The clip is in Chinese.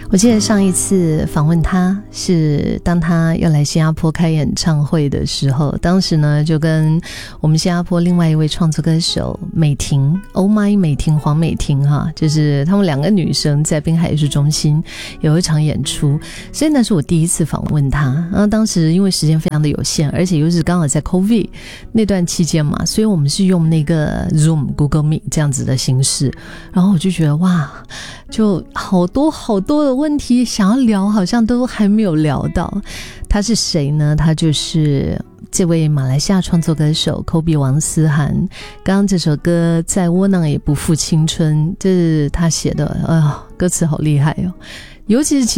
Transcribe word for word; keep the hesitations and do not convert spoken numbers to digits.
我记得上一次访问他是当他要来新加坡开演唱会的时候，当时呢就跟我们新加坡另外一位创作歌手美婷 Oh My 美婷黄美婷哈，就是他们两个女生在滨海艺术中心有一场演出，所以那是我第一次访问他。然后当时因为时间非常的有限，而且又是刚好在 COVID 那段期间嘛，所以我们是用那个 Zoom Google Meet 这样子的形式，然后我就觉得哇，就好多好多的问题想要聊，好像都还没有聊到。他是谁呢？他就是这位马来西亚创作歌手 Kobe 王思涵。刚刚这首歌再窝囊也不负青春，这是他写的，哎呀，歌词好厉害哦。尤其是